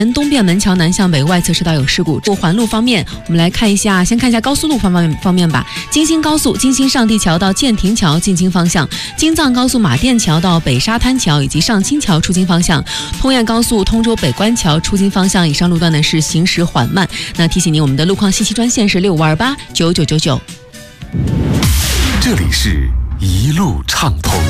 东便门桥南向北外侧车道有事故。环路方面，我们来看一下，先看一下高速路方面吧。京新高速京新上地桥到建亭桥进京方向，京藏高速马甸桥到北沙滩桥以及上清桥出京方向，通燕高速通州北关桥出京方向以上路段呢是行驶缓慢。那提醒您，我们的路况信息专线是65289999。 这里是一路畅通。